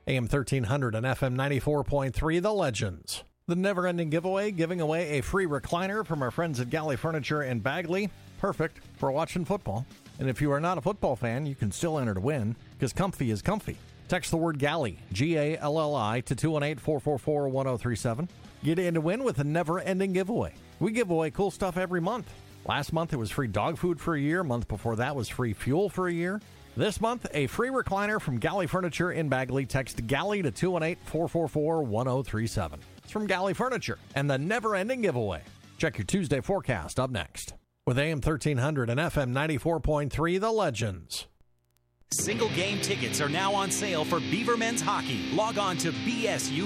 AM 1300 and FM 94.3, The Legends. The never-ending giveaway, giving away a free recliner from our friends at Galley Furniture in Bagley. Perfect for watching football. And if you are not a football fan, you can still enter to win, because comfy is comfy. Text the word Galley, G-A-L-L-I, to 218-444-1037. Get in to win with a never-ending giveaway. We give away cool stuff every month. Last month, it was free dog food for a year. Month before that was free fuel for a year. This month, a free recliner from Galley Furniture in Bagley. Text Galley to 218-444-1037. It's from Galley Furniture and the never-ending giveaway. Check your Tuesday forecast up next. With AM 1300 and FM 94.3, The Legends. Single game tickets are now on sale for Beaver Men's Hockey. Log on to BSU